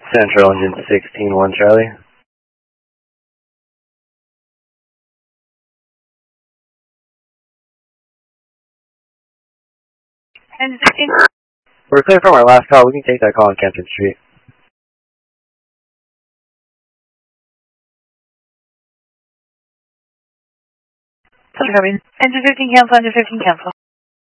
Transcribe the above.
Central engine 16-1 Charlie. Engine 16. We're clear from our last call. We can take that call on Kempton Street. Engine 15 cancel, engine 15 cancel.